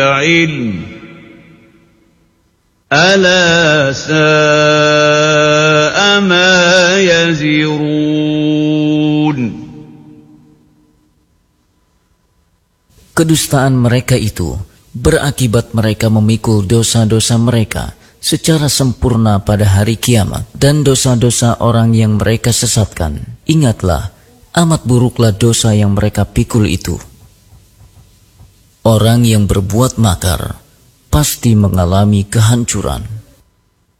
علم ألا ساء ما يزرون. Kedustaan mereka itu berakibat mereka memikul dosa-dosa mereka secara sempurna pada hari kiamat dan dosa-dosa orang yang mereka sesatkan. Ingatlah, amat buruklah dosa yang mereka pikul itu. Orang yang berbuat makar pasti mengalami kehancuran.